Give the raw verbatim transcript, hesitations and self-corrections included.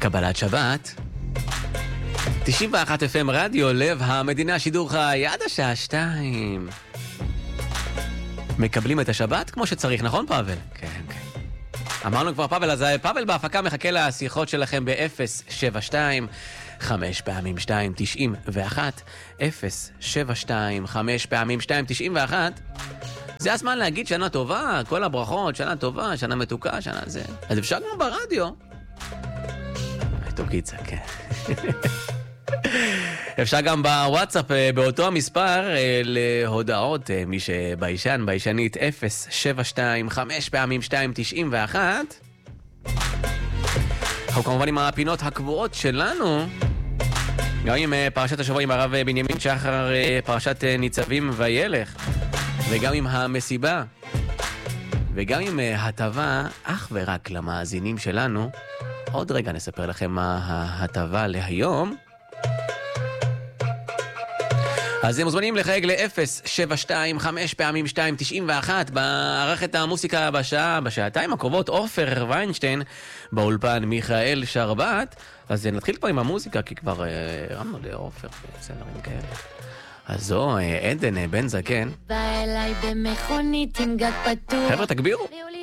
קבלת שבת. תשעים ואחת אף אם רדיו, לב המדינה, שידור חי עד השעה שתיים. מקבלים את השבת כמו שצריך, נכון פאבל? כן, כן. אמרנו כבר פאבל, אז פאבל בהפקה מחכה לשיחות שלכם ב-אפס שבע שתיים חמש פעמים שתיים תשעים ואחת אפס שבע שתיים חמש פעמים שתיים תשעים ואחת. זה הזמן להגיד שנה טובה, כל הברכות, שנה טובה, שנה מתוקה, שנה זה. אז אפשר גם ברדיו. טוב קיצה, כן. אפשר גם בוואטסאפ באותו המספר להודעות, מי שביישן, ביישנית אפס שבע שתיים חמש פעמים שתיים תשעים ואחת. אנחנו כמובן עם הפינות הקבועות שלנו, גם עם פרשת השבוע עם הרב בנימין שחר, פרשת ניצבים וילך, וגם עם המסיבה, וגם עם הטבה אך ורק למאזינים שלנו. עוד רגע נספר לכם מה ההטבה להיום. אז הם מוזמנים לחייג ל-אפס שבע שתיים חמש פעמים שתיים תשעים ואחת. בערכת המוסיקה בשעה, בשעתיים הקרובות, עופר ויינשטיין, באולפן מיכאל שרבת. אז נתחיל פה עם המוזיקה, כי כבר רמנו לעופר בסדרים כאלה. אז זו עדן בן זקן. בא אליי במכונית עם גג פתוח. חבר'ה, תגבירו.